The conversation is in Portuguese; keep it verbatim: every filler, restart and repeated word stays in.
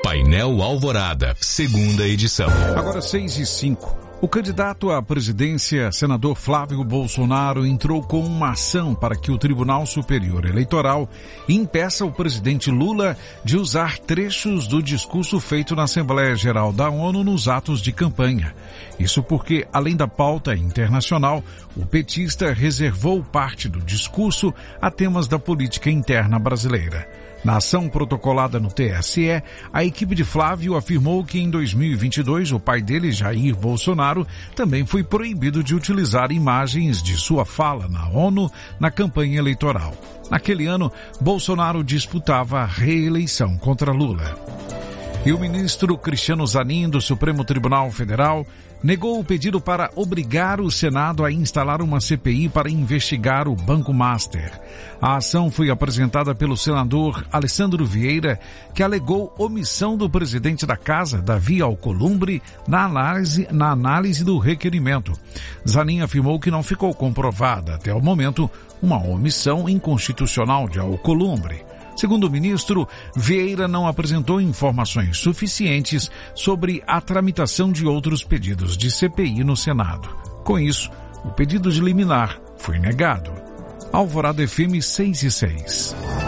Painel Alvorada, segunda edição. Agora seis e cinco. O candidato à presidência, senador Flávio Bolsonaro, entrou com uma ação para que o Tribunal Superior Eleitoral impeça o presidente Lula de usar trechos do discurso feito na Assembleia Geral da ONU nos atos de campanha. Isso porque, além da pauta internacional, o petista reservou parte do discurso a temas da política interna brasileira. Na ação protocolada no T S E, a equipe de Flávio afirmou que em dois mil e vinte e dois o pai dele, Jair Bolsonaro, também foi proibido de utilizar imagens de sua fala na ONU na campanha eleitoral. Naquele ano, Bolsonaro disputava a reeleição contra Lula. E o ministro Cristiano Zanin, do Supremo Tribunal Federal, negou o pedido para obrigar o Senado a instalar uma C P I para investigar o Banco Master. A ação foi apresentada pelo senador Alessandro Vieira, que alegou omissão do presidente da Casa, Davi Alcolumbre, na análise, na análise do requerimento. Zanin afirmou que não ficou comprovada, até o momento, uma omissão inconstitucional de Alcolumbre. Segundo o ministro, Vieira não apresentou informações suficientes sobre a tramitação de outros pedidos de C P I no Senado. Com isso, o pedido de liminar foi negado. Alvorada F M seis e seis.